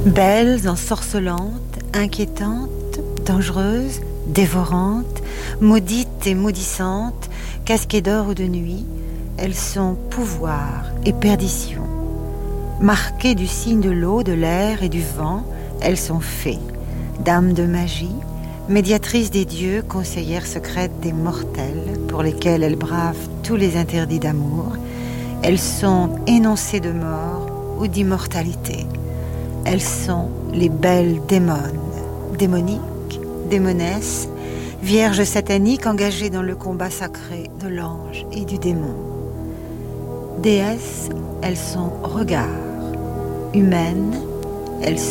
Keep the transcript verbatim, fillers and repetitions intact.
Belles, ensorcelantes, inquiétantes, dangereuses, dévorantes, maudites et maudissantes, casquées d'or ou de nuit, elles sont pouvoir et perdition. Marquées du signe de l'eau, de l'air et du vent, elles sont fées, dames de magie, médiatrices des dieux, conseillères secrètes des mortels, pour lesquels elles bravent tous les interdits d'amour. Elles sont énoncées de mort ou d'immortalité. Elles sont les belles démones, démoniques, démonesses, vierges sataniques engagées dans le combat sacré de l'ange et du démon. Déesses, elles sont regards, humaines, elles